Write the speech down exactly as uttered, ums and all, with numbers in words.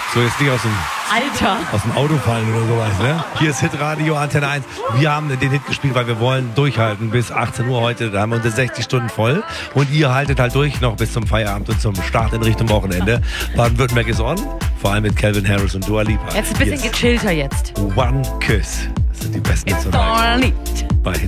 So, jetzt nicht aus dem, Alter. aus dem Auto fallen oder sowas, ne? Hier ist Hitradio Antenne eins. Wir haben den Hit gespielt, weil wir wollen durchhalten bis achtzehn Uhr heute. Da haben wir unsere sechzig Stunden voll. Und ihr haltet halt durch noch bis zum Feierabend und zum Start in Richtung Wochenende. Baden-Württemberg ist on. Vor allem mit Calvin Harris und Dua Lipa. Jetzt ein bisschen Yes. gechillter jetzt. One Kiss. Das sind die besten Songs. Bei